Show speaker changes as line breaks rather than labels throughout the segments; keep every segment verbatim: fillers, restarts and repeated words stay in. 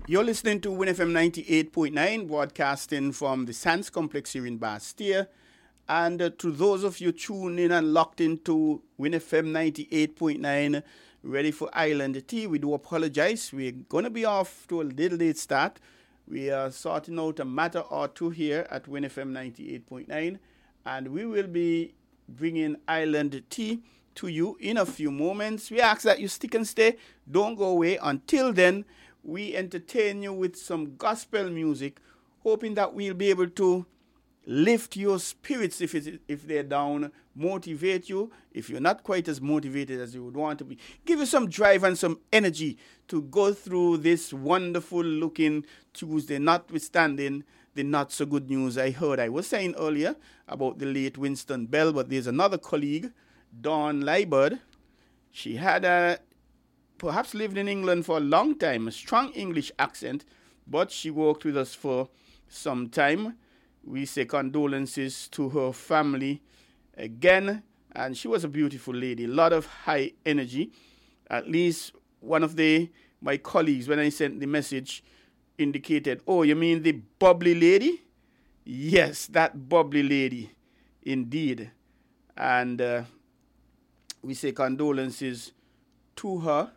You're listening to Win F M ninety-eight point nine, broadcasting from the Sands Complex here in Bastille. And uh, to those of you tuned in and locked into Win F M ninety-eight point nine, ready for Island Tea, we do apologize. We're going to be off to a little late start. We are sorting out a matter or two here at Win F M ninety-eight point nine. And we will be bringing Island Tea to you in a few moments. We ask that you stick and stay. Don't go away. Until then, we entertain you with some gospel music, hoping that we'll be able to lift your spirits if it, if they're down, motivate you if you're not quite as motivated as you would want to be, give you some drive and some energy to go through this wonderful looking Tuesday, notwithstanding the not so good news I heard. I was saying earlier about the late Winston Bell, but there's another colleague, Dawn Liebert. She had a perhaps lived in England for a long time, a strong English accent, but she worked with us for some time. We say condolences to her family again, and she was a beautiful lady, a lot of high energy. At least one of the my colleagues, when I sent the message, indicated, oh, you mean the bubbly lady? Yes, that bubbly lady, indeed. And uh, we say condolences to her.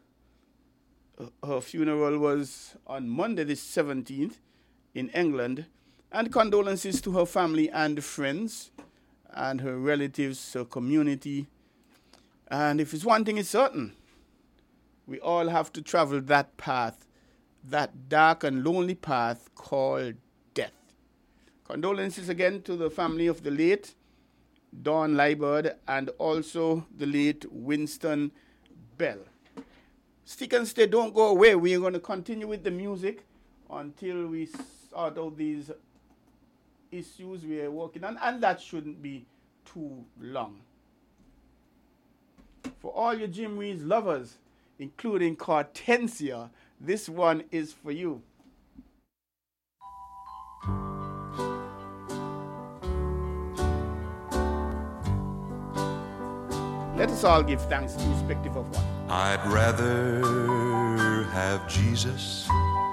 Her funeral was on Monday the seventeenth in England, and condolences to her family and friends and her relatives, her community. And if it's one thing is certain, we all have to travel that path, that dark and lonely path called death. Condolences again to the family of the late Dawn Liebert and also the late Winston Bell. Stick and stay, don't go away. We're going to continue with the music until we sort out these issues we are working on, and that shouldn't be too long. For all your Jim Reeves lovers, including Cortensia, this one is for you. Let us all give thanks irrespective of what.
I'd rather have Jesus